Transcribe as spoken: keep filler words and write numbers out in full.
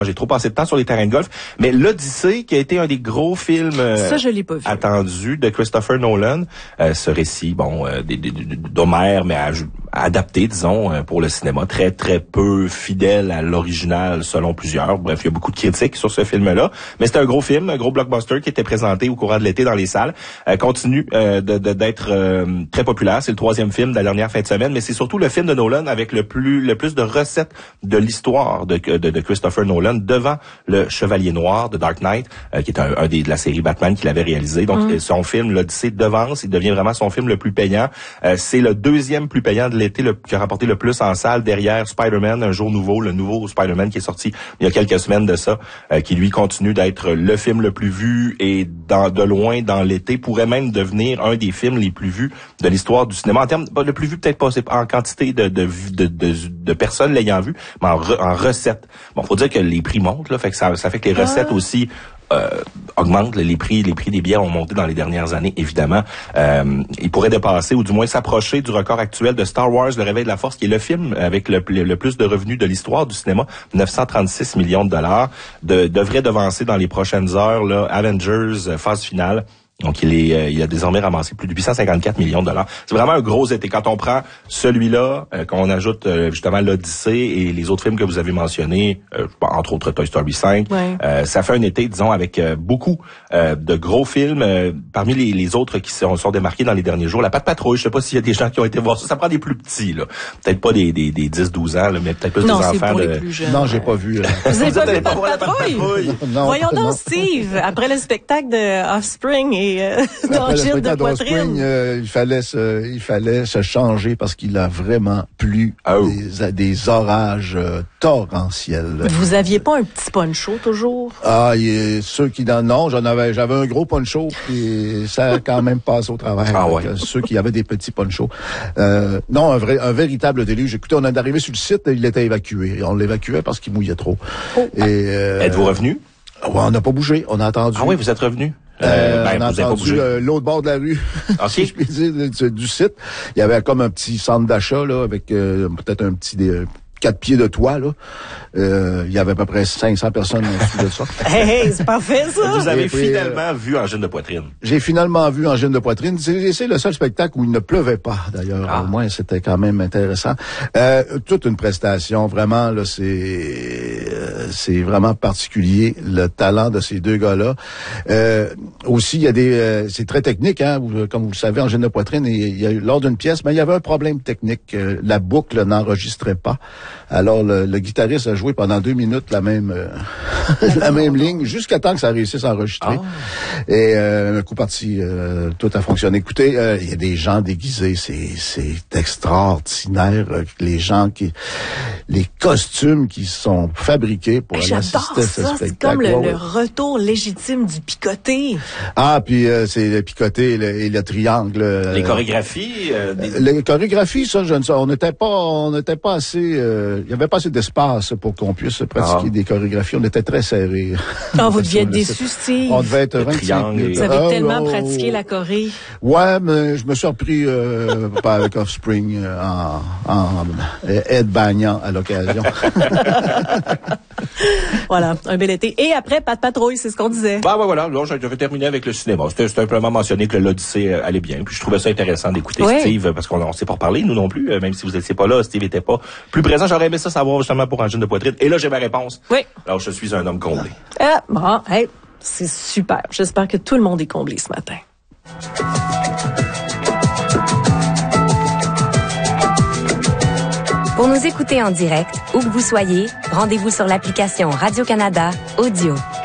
J'ai trop passé de temps sur les terrains de golf. Mais l'Odyssée, qui a été un des gros films euh, Ça, je l'ai pas vu. attendus de Christopher Nolan, euh, ce récit, bon, euh, d'Homère, mais à, adapté, disons, euh, pour le cinéma, très, très peu fidèle à l'original, selon plusieurs. Bref, il y a beaucoup de critiques sur ce film-là. Mais c'est un gros film, un gros blockbuster qui était présenté au courant de l'été dans les salles. Euh, continue euh, de, de, d'être euh, très populaire. C'est le troisième film de la dernière fin de semaine, mais c'est surtout le film de Nolan avec le plus, le plus de recettes de l'histoire de, de, de Christopher Nolan, devant le Chevalier Noir de Dark Knight, euh, qui est un, un des de la série Batman qu'il avait réalisé. Donc mm. son film l'Odyssée devance, il devient vraiment son film le plus payant. Euh, c'est le deuxième plus payant de l'été, le, qui a rapporté le plus en salle, derrière Spider-Man, Un jour nouveau, le nouveau Spider-Man qui est sorti il y a quelques semaines de ça, euh, qui lui continue d'être le film le plus vu et dans, de loin dans l'été, pourrait même devenir un des films les plus vus de l'histoire du cinéma. En termes, le plus vu peut-être pas en quantité de, de, de, de, de personnes l'ayant vu, mais en, re, en recettes. Bon, faut dire que les prix montent, là, fait que ça, ça fait que les recettes ah. aussi euh, augmentent. Les prix, les prix des billets ont monté dans les dernières années, évidemment. Euh, ils pourraient dépasser, ou du moins s'approcher du record actuel de Star Wars, Le Réveil de la Force, qui est le film avec le, le, le plus de revenus de l'histoire du cinéma, neuf cent trente-six millions de dollars, de, devrait devancer dans les prochaines heures là, Avengers, phase finale. Donc, il est, euh, il a désormais ramassé plus de huit cent cinquante-quatre millions de dollars. C'est vraiment un gros été. Quand on prend celui-là, euh, qu'on ajoute euh, justement l'Odyssée et les autres films que vous avez mentionnés, euh, entre autres Toy Story cinq, ouais. euh, ça fait un été, disons, avec euh, beaucoup euh, de gros films. Euh, parmi les, les autres qui sont, sont démarqués dans les derniers jours, La Patte Patrouille, je sais pas s'il y a des gens qui ont été voir ça. Ça prend des plus petits, là. Peut-être pas des, des, des dix douze ans, là, mais peut-être plus non, des enfants. Pour de... les plus jeunes, non, j'ai pas vu. Euh... Vous avez pas vu Patte Patrouille? Patrouille? Non, Voyons non. donc, Steve, après le spectacle de Offspring et euh, d'Angile de Poitrine. Euh, il fallait se, il fallait se changer parce qu'il a vraiment plu oh. des, des orages euh, torrentiels. Vous aviez pas un petit poncho toujours? Ah, il, ceux qui dans non, j'en avais, j'avais un gros poncho et ça a quand même passé au travers. Ah ouais. Ceux qui avaient des petits ponchos. Euh, non, un vrai, un véritable déluge. Écoutez, on est arrivé sur le site, il était évacué. On l'évacuait parce qu'il mouillait trop. Oh. Et euh, êtes-vous revenu? Ouais, on n'a pas bougé, on a attendu. Ah oui, vous êtes revenu? Euh, ben, on a vous entendu euh, l'autre bord de la rue, okay. si je puis dire, du, du site. Il y avait comme un petit centre d'achat là, avec euh, peut-être un petit euh, quatre pieds de toit là. Euh, il y avait à peu près cinq cents personnes en dessous de ça. Hey, hey, c'est parfait ça. Vous avez puis, finalement euh, vu Angine de Poitrine. J'ai finalement vu Angine de Poitrine. C'est, c'est le seul spectacle où il ne pleuvait pas d'ailleurs. Ah. Au moins c'était quand même intéressant. Euh, toute une prestation vraiment là, c'est euh, c'est vraiment particulier le talent de ces deux gars-là. Euh, aussi il y a des euh, c'est très technique hein, vous, comme vous le savez Angine de Poitrine et, il y a eu lors d'une pièce, mais il y avait un problème technique. Euh, la boucle n'enregistrait pas. Alors le, le guitariste a joué pendant deux minutes la même euh, la même ligne jusqu'à temps que ça réussisse à enregistrer. Ah. Et euh, un coup parti, euh, tout a fonctionné. Écoutez, euh, il y a des gens déguisés, c'est c'est extraordinaire. Euh, les gens qui, les costumes qui sont fabriqués pour aller assister à ce ça, spectacle. C'est comme le, ouais, le retour légitime du picoté. Ah, puis euh, c'est le picoté et le, et le triangle. Euh, les chorégraphies. Euh, des... Les chorégraphies, ça, je ne sais, on n'était pas, on n'était pas assez. Euh, il y avait pas assez d'espace pour qu'on puisse pratiquer ah. des chorégraphies. On était très serrés. Ah, vous deviez être déçus, Steve. On devait être vingt-cinq et... Vous avez ah, tellement oh, pratiqué la choré. Ouais, mais je me suis repris euh, pas avec Offspring euh, en, en euh, headbangant à l'occasion. Voilà, un bel été. Et après, Patte Patrouille, c'est ce qu'on disait. Bah ouais, voilà. Là, j'avais terminé avec le cinéma. C'était simplement mentionné que l'Odyssée allait bien. Puis je trouvais ça intéressant d'écouter oui. Steve, parce qu'on ne sait pas parler, nous non plus. Même si vous n'étiez pas là, Steve n'était pas plus présent. J'aurais aimé ça savoir justement pour Angine de Poitrine. Et là, j'ai ma réponse. Oui. Alors, je suis un homme comblé. Ah, bon, hey, c'est super. J'espère que tout le monde est comblé ce matin. Pour nous écouter en direct, où que vous soyez, rendez-vous sur l'application Radio-Canada Audio.